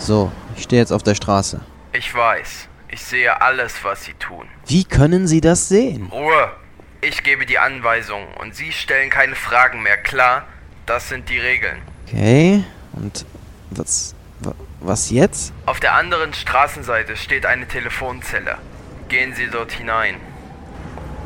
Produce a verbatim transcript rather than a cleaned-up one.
So, ich stehe jetzt auf der Straße. Ich weiß. Ich sehe alles, was Sie tun. Wie können Sie das sehen? Ruhe! Ich gebe die Anweisung und Sie stellen keine Fragen mehr, klar? Das sind die Regeln. Okay, und was, wa- was jetzt? Auf der anderen Straßenseite steht eine Telefonzelle. Gehen Sie dort hinein.